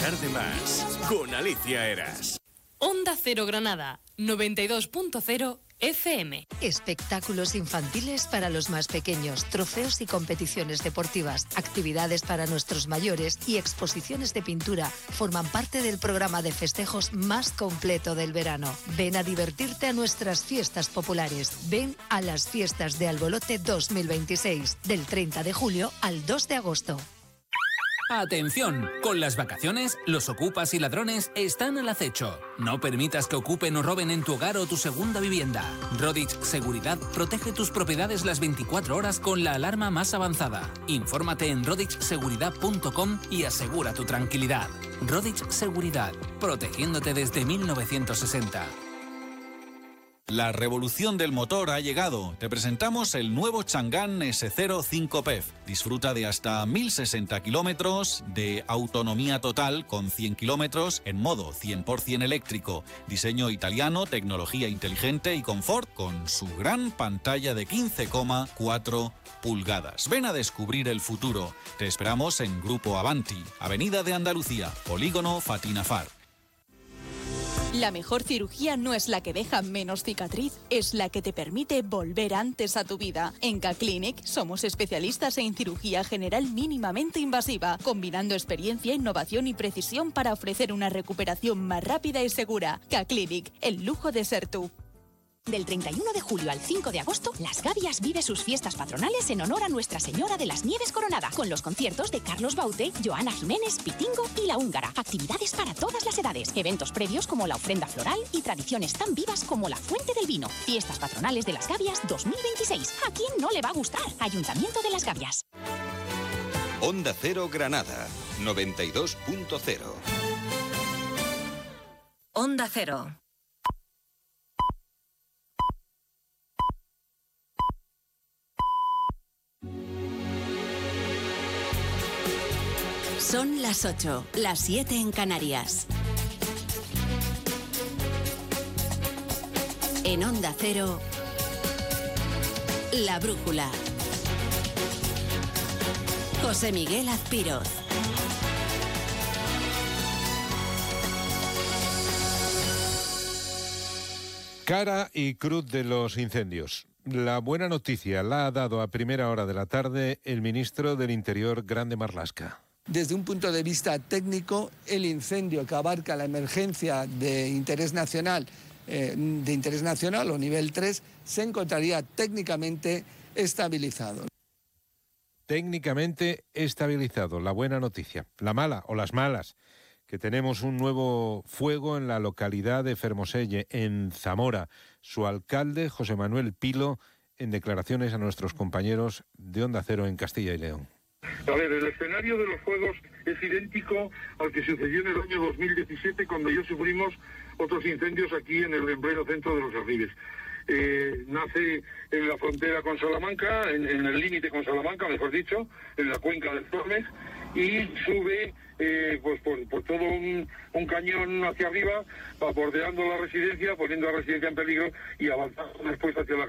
tarde más con Alicia Eras. Onda Cero Granada, 92.0 FM. Espectáculos infantiles para los más pequeños, trofeos y competiciones deportivas, actividades para nuestros mayores y exposiciones de pintura forman parte del programa de festejos más completo del verano. Ven a divertirte a nuestras fiestas populares. Ven a las fiestas de Albolote 2026, del 30 de julio al 2 de agosto. ¡Atención! Con las vacaciones, los ocupas y ladrones están al acecho. No permitas que ocupen o roben en tu hogar o tu segunda vivienda. Rodich Seguridad protege tus propiedades las 24 horas con la alarma más avanzada. Infórmate en rodichseguridad.com y asegura tu tranquilidad. Rodich Seguridad, protegiéndote desde 1960. La revolución del motor ha llegado. Te presentamos el nuevo Chang'an S0 5 PEF. Disfruta de hasta 1060 kilómetros de autonomía total con 100 kilómetros en modo 100% eléctrico. Diseño italiano, tecnología inteligente y confort con su gran pantalla de 15,4 pulgadas. Ven a descubrir el futuro. Te esperamos en Grupo Avanti, Avenida de Andalucía, Polígono Fatina Far. La mejor cirugía no es la que deja menos cicatriz, es la que te permite volver antes a tu vida. En K-Clinic somos especialistas en cirugía general mínimamente invasiva, combinando experiencia, innovación y precisión para ofrecer una recuperación más rápida y segura. K-Clinic, el lujo de ser tú. Del 31 de julio al 5 de agosto, Las Gavias vive sus fiestas patronales en honor a Nuestra Señora de las Nieves Coronada, con los conciertos de Carlos Baute, Joana Jiménez, Pitingo y La Húngara. Actividades para todas las edades, eventos previos como la ofrenda floral y tradiciones tan vivas como la Fuente del Vino. Fiestas patronales de Las Gavias 2026. ¿A quién no le va a gustar? Ayuntamiento de Las Gavias. Onda Cero Granada, 92.0. Onda Cero. Son las 8, las 7 en Canarias. En Onda Cero, La Brújula. José Miguel Azpiroz. Cara y cruz de los incendios. La buena noticia la ha dado a primera hora de la tarde el ministro del Interior, Grande Marlaska. Desde un punto de vista técnico, el incendio que abarca la emergencia de interés nacional o nivel 3 se encontraría técnicamente estabilizado. Técnicamente estabilizado, la buena noticia. La mala o las malas, que tenemos un nuevo fuego en la localidad de Fermoselle, en Zamora. Su alcalde, José Manuel Pilo, en declaraciones a nuestros compañeros de Onda Cero en Castilla y León. A ver, el escenario de los fuegos es idéntico al que sucedió en el año 2017 cuando ya sufrimos otros incendios aquí en el pleno centro de Los Arribes. Nace en la frontera con Salamanca, en el límite con Salamanca, mejor dicho, en la cuenca del Tormes, y sube pues por todo un cañón hacia arriba, bordeando la residencia, poniendo la residencia en peligro y avanzando después hacia la